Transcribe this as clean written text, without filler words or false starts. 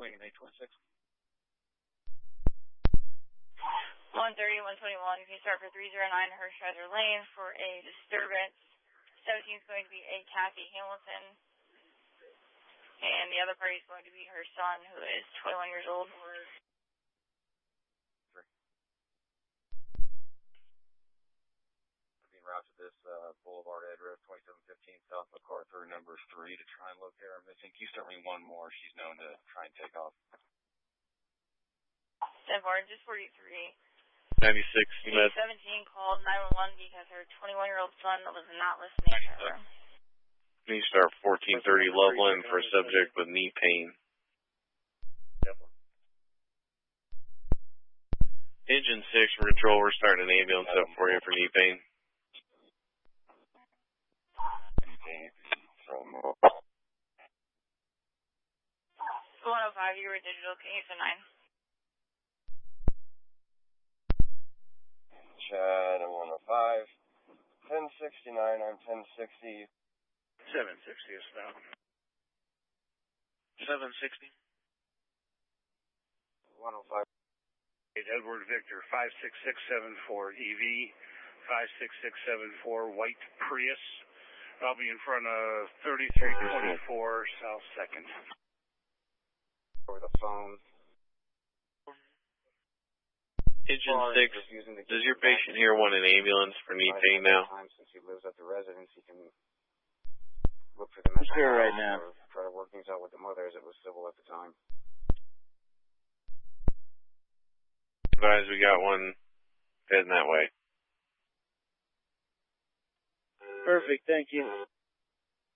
Waiting 826. 130, 121, if you start for 309 Hershiser Lane for a disturbance. 17 is going to be a Kathy Hamilton. And the other party is going to be her son, who is 21 years old. Being route to this Boulevard address, 2715 South MacArthur, number 3, to try and locate our missing. Can you start me one more? She's known to try and take off. 10-4, just 43. 96, Smith. 17 called 911 because her 21-year-old son was not listening to her. Can you start 1430 Loveland for a subject with knee pain? Yep. Engine 6 from control, we're starting an ambulance up for you for knee pain. From 105, you were digital, can you use a 9? Chad, I'm 105. 1069, I'm 1060. 760 is now. 760. 105. Edward Victor, 56674 EV, 56674 White Prius. I'll be in front of 3324 South 2nd. Over the phone. Engine 6, does your patient here want an ambulance for knee pain now? Since he lives at the residence, he can look for them at the Sure, house right now. or try to work things out with the mother, as it was civil at the time. Advise we got one heading that way. Perfect, thank you.